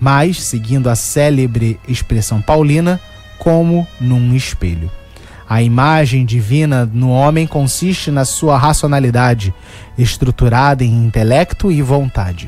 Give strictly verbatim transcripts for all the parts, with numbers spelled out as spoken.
mas, seguindo a célebre expressão paulina, como num espelho. A imagem divina no homem consiste na sua racionalidade, estruturada em intelecto e vontade.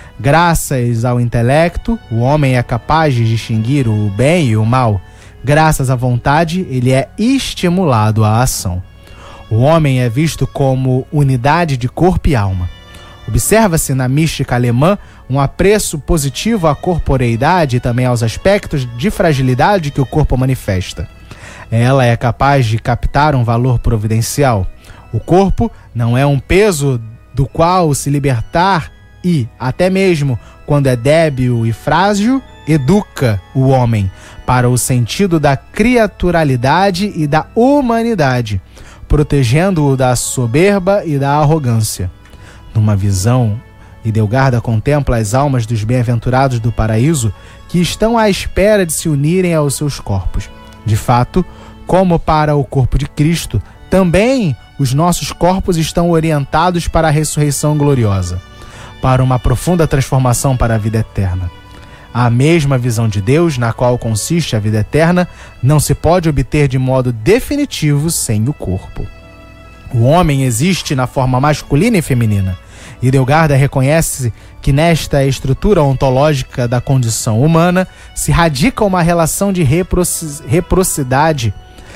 Graças ao intelecto, o homem é capaz de distinguir o bem e o mal. Graças à vontade, ele é estimulado à ação. O homem é visto como unidade de corpo e alma. Observa-se na mística alemã um apreço positivo à corporeidade e também aos aspectos de fragilidade que o corpo manifesta. Ela é capaz de captar um valor providencial. O corpo não é um peso do qual se libertar e, até mesmo quando é débil e frágil, educa o homem para o sentido da criaturalidade e da humanidade, protegendo-o da soberba e da arrogância. Numa visão, Hildegarda contempla as almas dos bem-aventurados do paraíso que estão à espera de se unirem aos seus corpos. De fato, como para o corpo de Cristo, também os nossos corpos estão orientados para a ressurreição gloriosa, para uma profunda transformação para a vida eterna. A mesma visão de Deus, na qual consiste a vida eterna, não se pode obter de modo definitivo sem o corpo. O homem existe na forma masculina e feminina. Hildegarda reconhece que nesta estrutura ontológica da condição humana se radica uma relação de reciprocidade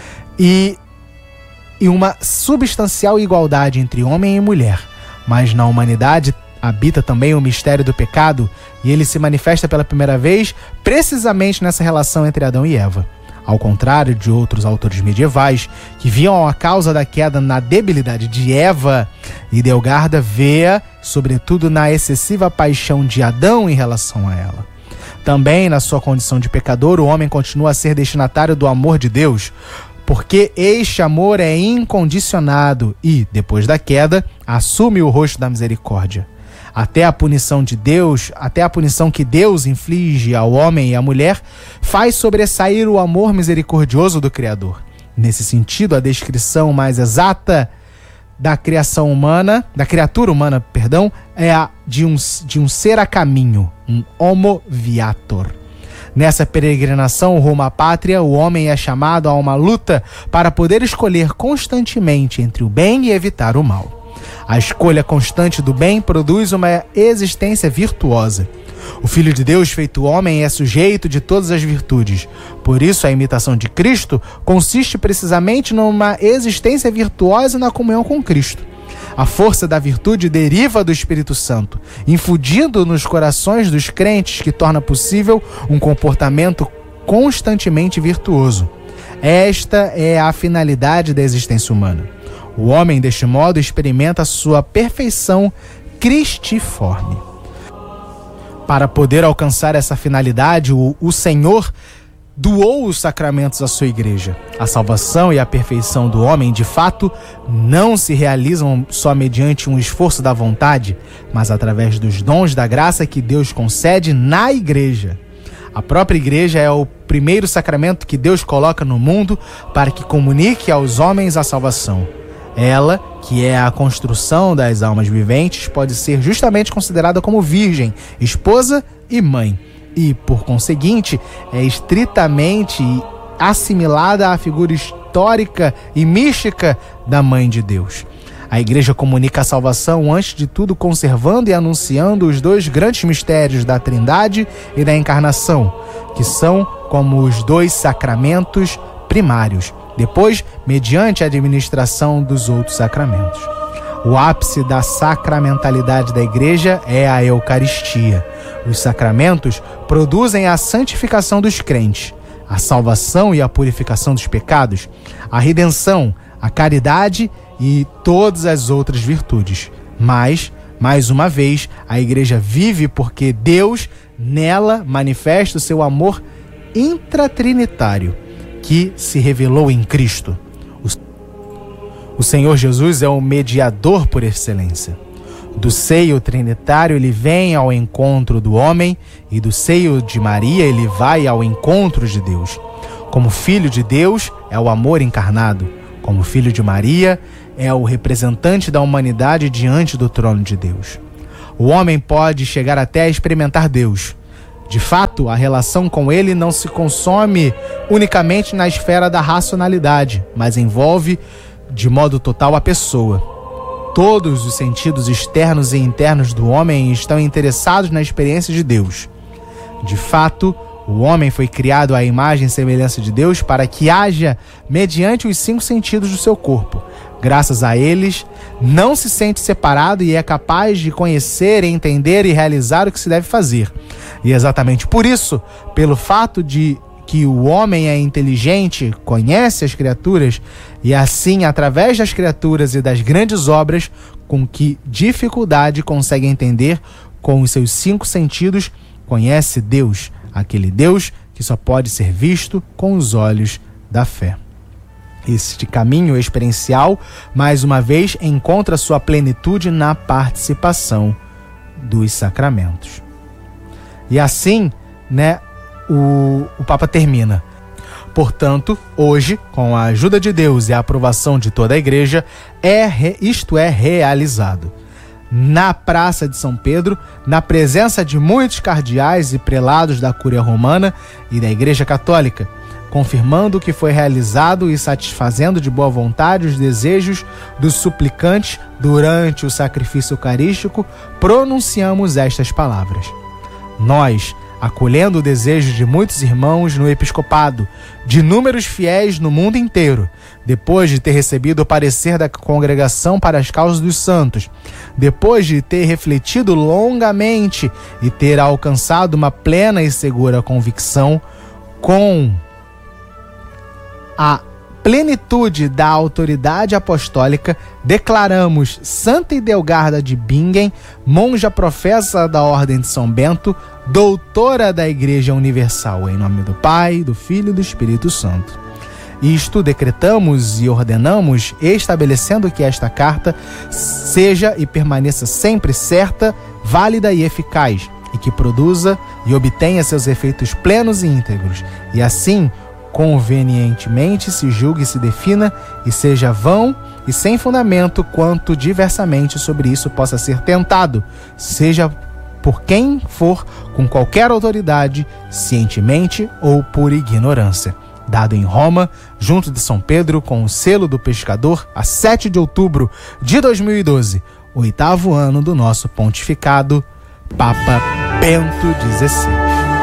e, e uma substancial igualdade entre homem e mulher. Mas na humanidade habita também o mistério do pecado e ele se manifesta pela primeira vez precisamente nessa relação entre Adão e Eva. Ao contrário de outros autores medievais que viam a causa da queda na debilidade de Eva, Hildegarda vê-a, sobretudo, na excessiva paixão de Adão em relação a ela. Também, na sua condição de pecador, o homem continua a ser destinatário do amor de Deus, porque este amor é incondicionado e, depois da queda, assume o rosto da misericórdia. Até a punição de Deus, até a punição que Deus inflige ao homem e à mulher, faz sobressair o amor misericordioso do Criador. Nesse sentido, a descrição mais exata da criação humana, da criatura humana, perdão, é a de um, de um ser a caminho, um homo viator. Nessa peregrinação rumo à pátria, o homem é chamado a uma luta para poder escolher constantemente entre o bem e evitar o mal. A escolha constante do bem produz uma existência virtuosa. O Filho de Deus, feito homem, é sujeito de todas as virtudes. Por isso, a imitação de Cristo consiste precisamente numa existência virtuosa na comunhão com Cristo. A força da virtude deriva do Espírito Santo, infundindo nos corações dos crentes que torna possível um comportamento constantemente virtuoso. Esta é a finalidade da existência humana. O homem, deste modo, experimenta sua perfeição cristiforme. Para poder alcançar essa finalidade, o, o Senhor doou os sacramentos à sua igreja. A salvação e a perfeição do homem, de fato, não se realizam só mediante um esforço da vontade, mas através dos dons da graça que Deus concede na igreja. A própria igreja é o primeiro sacramento que Deus coloca no mundo para que comunique aos homens a salvação. Ela, que é a construção das almas viventes, pode ser justamente considerada como virgem, esposa e mãe. E, por conseguinte, é estritamente assimilada à figura histórica e mística da Mãe de Deus. A Igreja comunica a salvação, antes de tudo, conservando e anunciando os dois grandes mistérios da Trindade e da Encarnação, que são como os dois sacramentos primários. Depois, mediante a administração dos outros sacramentos. O ápice da sacramentalidade da Igreja é a Eucaristia. Os sacramentos produzem a santificação dos crentes, a salvação e a purificação dos pecados, a redenção, a caridade e todas as outras virtudes. Mas, mais uma vez, a Igreja vive porque Deus, nela, manifesta o seu amor intratrinitário, que se revelou em Cristo. O Senhor Jesus é o mediador por excelência. Do seio trinitário ele vem ao encontro do homem e do seio de Maria ele vai ao encontro de Deus. Como filho de Deus é o amor encarnado. Como filho de Maria é o representante da humanidade diante do trono de Deus. O homem pode chegar até a experimentar Deus. De fato, a relação com ele não se consome unicamente na esfera da racionalidade, mas envolve de modo total a pessoa. Todos os sentidos externos e internos do homem estão interessados na experiência de Deus. De fato, o homem foi criado à imagem e semelhança de Deus para que haja mediante os cinco sentidos do seu corpo. Graças a eles, não se sente separado e é capaz de conhecer, entender e realizar o que se deve fazer. E exatamente por isso, pelo fato de que o homem é inteligente, conhece as criaturas, e assim, através das criaturas e das grandes obras, com que dificuldade consegue entender com os seus cinco sentidos, conhece Deus, aquele Deus que só pode ser visto com os olhos da fé. Este caminho experiencial, mais uma vez, encontra sua plenitude na participação dos sacramentos. E assim, né, o, o Papa termina. Portanto, hoje, com a ajuda de Deus e a aprovação de toda a Igreja, é, isto é realizado. Na Praça de São Pedro, na presença de muitos cardeais e prelados da Cúria Romana e da Igreja Católica, confirmando que foi realizado e satisfazendo de boa vontade os desejos dos suplicantes durante o sacrifício eucarístico, pronunciamos estas palavras. Nós, acolhendo o desejo de muitos irmãos no episcopado, de inúmeros fiéis no mundo inteiro, depois de ter recebido o parecer da Congregação para as Causas dos Santos, depois de ter refletido longamente e ter alcançado uma plena e segura convicção, com a plenitude da autoridade apostólica, declaramos Santa Idelgarda de Bingen, monja professa da Ordem de São Bento, doutora da Igreja Universal, em nome do Pai, do Filho e do Espírito Santo. Isto decretamos e ordenamos, estabelecendo que esta carta seja e permaneça sempre certa, válida e eficaz, e que produza e obtenha seus efeitos plenos e íntegros, e assim, convenientemente se julgue e se defina, e seja vão e sem fundamento quanto diversamente sobre isso possa ser tentado, seja por quem for, com qualquer autoridade, cientemente ou por ignorância. Dado em Roma, junto de São Pedro, com o selo do pescador, a sete de outubro de dois mil e doze, oitavo ano do nosso pontificado, Papa Bento dezesseis.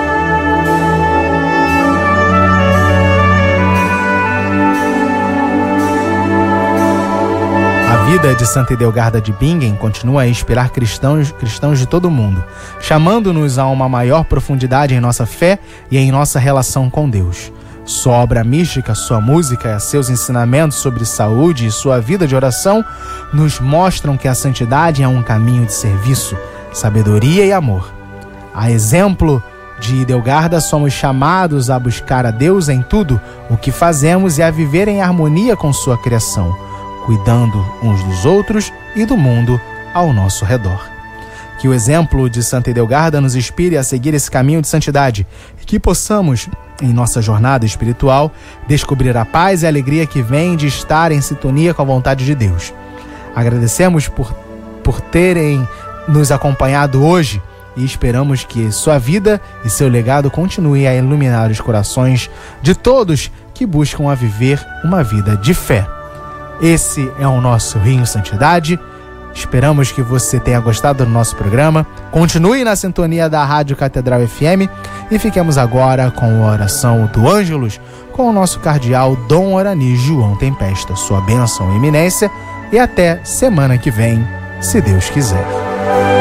A vida de Santa Idelgarda de Bingen continua a inspirar cristãos, cristãos de todo o mundo, chamando-nos a uma maior profundidade em nossa fé e em nossa relação com Deus. Sua obra mística, sua música, seus ensinamentos sobre saúde e sua vida de oração nos mostram que a santidade é um caminho de serviço, sabedoria e amor. A exemplo de Idelgarda, somos chamados a buscar a Deus em tudo o que fazemos e a viver em harmonia com sua criação, cuidando uns dos outros e do mundo ao nosso redor. Que o exemplo de Santa Idelgarda nos inspire a seguir esse caminho de santidade e que possamos, em nossa jornada espiritual, descobrir a paz e a alegria que vem de estar em sintonia com a vontade de Deus. Agradecemos por, por terem nos acompanhado hoje e esperamos que sua vida e seu legado continuem a iluminar os corações de todos que buscam a viver uma vida de fé. Esse é o nosso Rio Santidade. Esperamos que você tenha gostado do nosso programa. Continue na sintonia da Rádio Catedral F M e fiquemos agora com a oração do Ângelus com o nosso cardeal Dom Orani João Tempesta. Sua bênção e eminência, e até semana que vem, se Deus quiser.